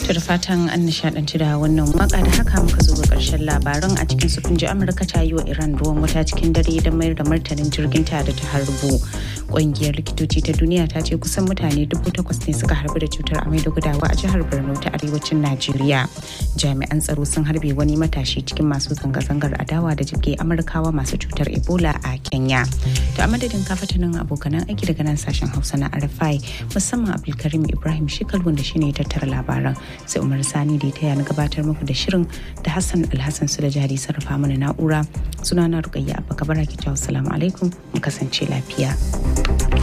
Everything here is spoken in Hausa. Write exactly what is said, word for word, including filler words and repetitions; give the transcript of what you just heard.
To da fatan an nishadanci da wannan waka da haka muka zo ga karshen labaran a cikin su kun ji Amurka ta yi wa Iran ruwan wuta cikin dare da mayar da martanin jirgin ta da ta harbo. Ƙungiyar likitoci ta duniya ta ce kusan mutane dubu takwas ne suka harbu da cutar amai da gudawa a jihar Borno ta arewacin Najeriya. Jami'an tsaro sun harbe wani matashi cikin masu zanga-zangar adawa da jirgin Amurkawa masu cutar Ebola a Kenya. To a madadin kafatanin abokanan aiki daga nan sashen Hausa na R F I musamman Abdulkarim Ibrahim Shikal wanda shine ya tattara labaran. Sai Umar Sani da ya taya na gabatar muku da shirin da Hassan Alhassan su da jari sarrafa mana na'ura. Sunana Rukayya Abba Kabara ki jawo salamu alaikum mu kasance lafiya.